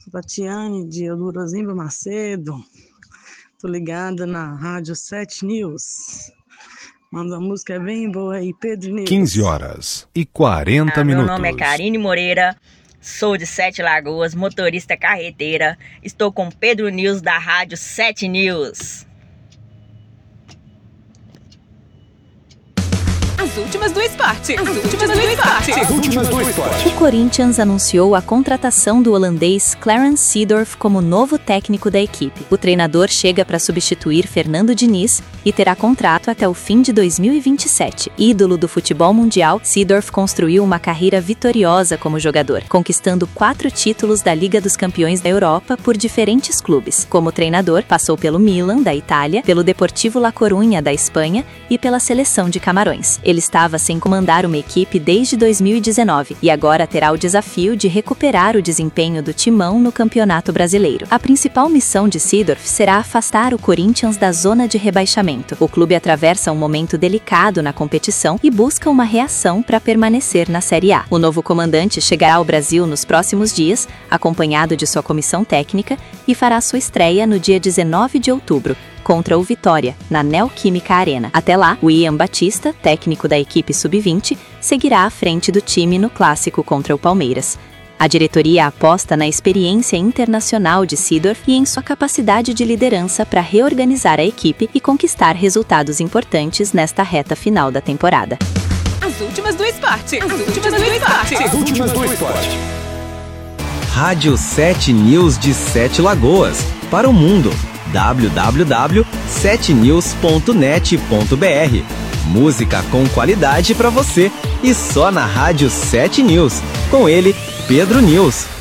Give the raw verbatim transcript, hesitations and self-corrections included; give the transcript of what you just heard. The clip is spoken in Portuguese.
Tatiane de Eudorosimba Macedo. Tô ligada na Rádio sete News. Manda uma música bem boa aí, Pedro News. quinze horas e quarenta ah, minutos. Meu nome é Karine Moreira, sou de Sete Lagoas, motorista carreteira. Estou com Pedro News da Rádio sete News. As últimas do esporte. As últimas do esporte. As últimas do esporte. O Corinthians anunciou a contratação do holandês Clarence Seedorf como novo técnico da equipe. O treinador chega para substituir Fernando Diniz e terá contrato até o fim de dois mil e vinte e sete. Ídolo do futebol mundial, Seedorf construiu uma carreira vitoriosa como jogador, conquistando quatro títulos da Liga dos Campeões da Europa por diferentes clubes. Como treinador, passou pelo Milan, da Itália, pelo Deportivo La Coruña, da Espanha, e pela Seleção de Camarões. Ele estava sem comandar uma equipe desde dois mil e dezenove e agora terá o desafio de recuperar o desempenho do timão no Campeonato Brasileiro. A principal missão de Seedorf será afastar o Corinthians da zona de rebaixamento. O clube atravessa um momento delicado na competição e busca uma reação para permanecer na Série A. O novo comandante chegará ao Brasil nos próximos dias, acompanhado de sua comissão técnica, e fará sua estreia no dia dezenove de outubro, contra o Vitória, na Neoquímica Arena. Até lá, o Ian Batista, técnico da equipe sub vinte, seguirá à frente do time no clássico contra o Palmeiras. A diretoria aposta na experiência internacional de Seedorf e em sua capacidade de liderança para reorganizar a equipe e conquistar resultados importantes nesta reta final da temporada. As últimas do esporte. As últimas do esporte. As últimas do esporte. Rádio sete News de Sete Lagoas, para o mundo. w w w ponto sete news ponto net ponto b r. Música com qualidade para você e só na Rádio sete News. Com ele, Pedro News.